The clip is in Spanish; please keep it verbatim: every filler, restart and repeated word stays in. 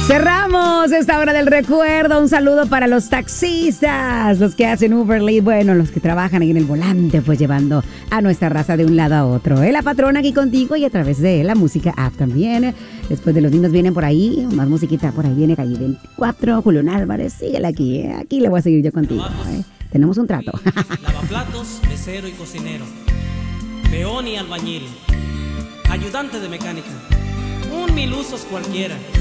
Cerramos esta hora del recuerdo. Un saludo para los taxistas, los que hacen Uber Lead, bueno, los que trabajan ahí en el volante, pues llevando a nuestra raza de un lado a otro. ¿Eh? La patrona aquí contigo y a través de la música app también. Después de los niños vienen por ahí, más musiquita por ahí viene Calle veinticuatro, Julián Álvarez, síguela aquí, ¿eh? Aquí le voy a seguir yo contigo. ¿Eh? Tenemos un trato. Lavaplatos, mesero y cocinero, peón y albañil, ayudante de mecánica, un mil usos cualquiera.